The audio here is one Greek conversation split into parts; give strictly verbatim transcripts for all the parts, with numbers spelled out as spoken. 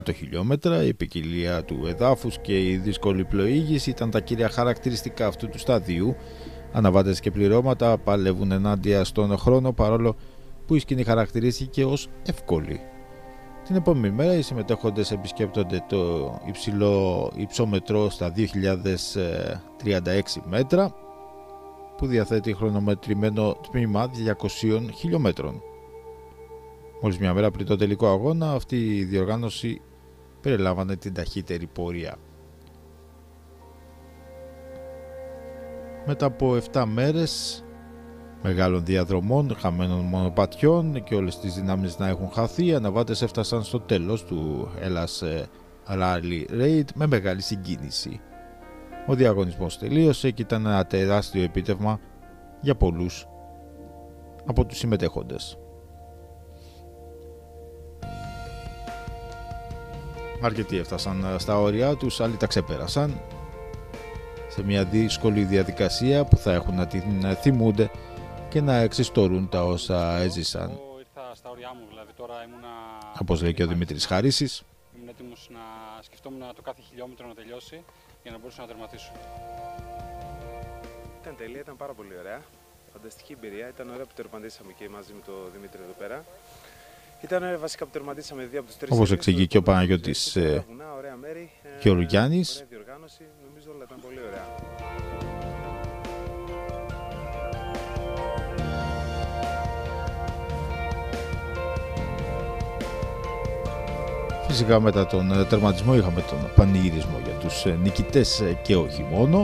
Το χιλιόμετρα, η ποικιλία του εδάφους και η δύσκολη πλοήγηση ήταν τα κύρια χαρακτηριστικά αυτού του σταδίου. Αναβάτες και πληρώματα παλεύουν ενάντια στον χρόνο, παρόλο που η σκηνή χαρακτηρίστηκε ως εύκολη. Την επόμενη μέρα οι συμμετέχοντες επισκέπτονται το υψηλό υψόμετρο στα δύο χιλιάδες τριάντα έξι μέτρα, που διαθέτει χρονομετρημένο τμήμα διακοσίων χιλιόμετρων. Μόλις μια μέρα πριν το τελικό αγώνα, αυτή η διοργάνωση περιλάμβανε την ταχύτερη πορεία. Μετά από επτά μέρες μεγάλων διαδρομών, χαμένων μονοπατιών και όλες τις δυνάμεις να έχουν χαθεί, οι αναβάτες έφτασαν στο τέλος του Hellas Rally Raid με μεγάλη συγκίνηση. Ο διαγωνισμός τελείωσε και ήταν ένα τεράστιο επίτευγμα για πολλούς από τους συμμετέχοντες. Αρκετοί έφτασαν στα όρια τους, άλλοι τα ξεπέρασαν σε μια δύσκολη διαδικασία που θα έχουν να την θυμούνται και να εξιστορούν τα όσα έζησαν. Εγώ ήρθα στα όρια μου, δηλαδή τώρα ήμουνα... Όπως λέει και ο Δημήτρης Χαρίσης. Ήμουν έτοιμος να σκεφτόμουν το κάθε χιλιόμετρο να τελειώσει για να μπορούσα να τερματίσω. Ήταν τέλεια, ήταν πάρα πολύ ωραία. Φανταστική εμπειρία. Ήταν ωραία που τερματίσαμε και μαζί με τον Δημήτρη εδώ πέρα. Ήταν βασικά που τερματίσαμε δύο από τους τρεις. Όπως εξηγεί και ο Παναγιώτης ε, και ο Λουκιάννης. Ωραία διοργάνωση, νομίζω όλα ήταν πολύ ωραία. Φυσικά μετά τον τερματισμό είχαμε τον πανηγυρισμό για τους νικητές και όχι μόνο.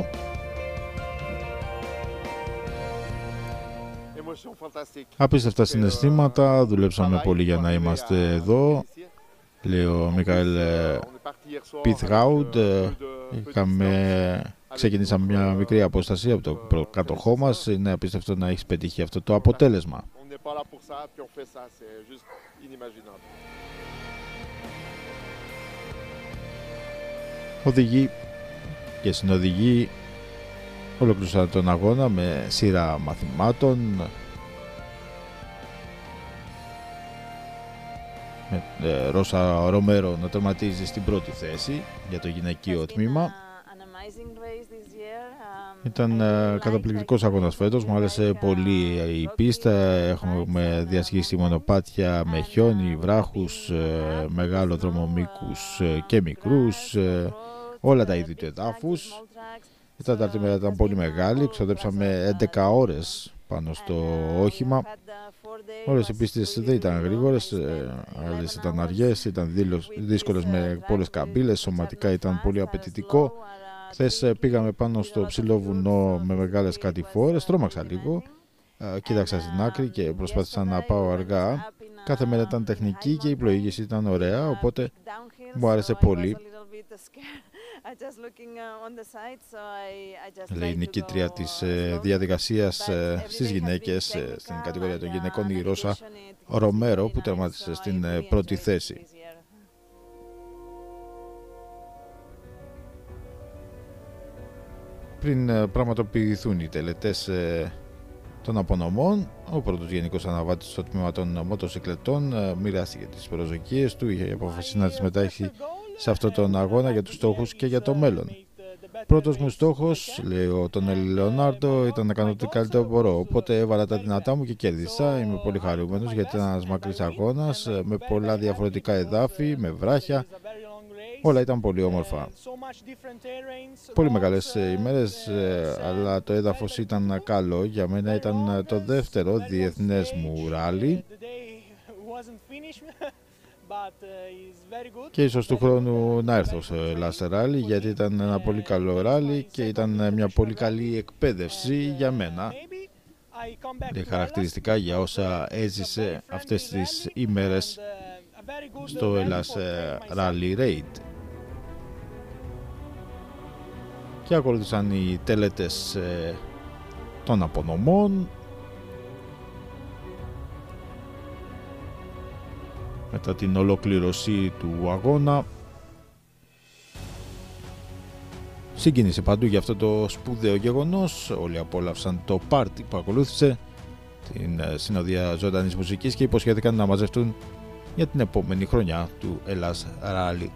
Απίστευτα συναισθήματα, δουλέψαμε πολύ για να είμαστε εδώ, λέει ο Μικαέλ Πιθράουντ. Είχαμε... Ξεκινήσαμε μια μικρή απόσταση από το κάτοχό μας. Είναι απίστευτο να έχεις πετύχει αυτό το αποτέλεσμα. Οδηγοί και συνοδηγοί ολοκλήρωσαν τον αγώνα με σειρά μαθημάτων, με ε, Ρώσα Ρομέρο να τερματίζει στην πρώτη θέση για το γυναικείο τμήμα. Ήταν ε, καταπληκτικός αγώνας φέτος, μου άρεσε πολύ η πίστα. Έχουμε διασχίσει μονοπάτια με χιόνι, βράχους, ε, μεγάλο δρόμο μήκους ε, και μικρούς, ε, όλα τα είδη του εδάφους. Η τέταρτη μέρα ήταν πολύ μεγάλη, ξοδέψαμε έντεκα ώρες πάνω στο όχημα. Όλες οι πίστες δεν ήταν γρήγορες, άλλες ήταν αργές, ήταν δύσκολες με πολλές καμπύλες, σωματικά ήταν πολύ απαιτητικό. Χθες πήγαμε πάνω στο ψηλό βουνό με μεγάλες κατηφόρες, τρόμαξα λίγο, κοίταξα στην άκρη και προσπάθησα να πάω αργά. Κάθε μέρα ήταν τεχνική και η πλοήγηση ήταν ωραία, οπότε μου άρεσε πολύ. Λέει η νικήτρια της διαδικασίας στις γυναίκες, στην κατηγορία των γυναικών, η Ρώσα Ρομέρο, που τερμάτισε στην πρώτη θέση. Πριν πραγματοποιηθούν οι τελετές των απονομών, ο πρώτος γενικός αναβάτης στο τμήμα των μοτοσυκλετών μοιράστηκε τις προσδοκίες του, είχε αποφασίσει να συμμετάσχει σε αυτόν τον αγώνα για τους στόχους και για το μέλλον. Πρώτος μου στόχος, λέει ο Τονέλη Λεωνάρντο, ήταν να κάνω το καλύτερο που μπορώ, οπότε έβαλα τα δυνατά μου και κέρδισα. Είμαι πολύ χαρούμενος γιατί ήταν ένας μακρύς αγώνας με πολλά διαφορετικά εδάφη, με βράχια. Όλα ήταν πολύ όμορφα. Πολύ μεγάλες ημέρες, αλλά το έδαφος ήταν καλό. Για μένα ήταν το δεύτερο διεθνές μου ράλι. Και ίσως του χρόνου να έρθω σε Hellas Rally, γιατί ήταν ένα πολύ καλό ράλι και ήταν μια πολύ καλή εκπαίδευση για μένα. Και χαρακτηριστικά για όσα έζησε αυτές τις ημέρες στο Hellas Rally Raid. Και ακολούθησαν οι τέλετες των απονομών. Μετά την ολοκλήρωση του αγώνα, συγκίνησε παντού για αυτό το σπουδαίο γεγονός. Όλοι απόλαυσαν το πάρτι που ακολούθησε, την συνοδεία ζωντανής μουσικής, και υποσχέθηκαν να μαζευτούν για την επόμενη χρονιά του Ελλάς Rally.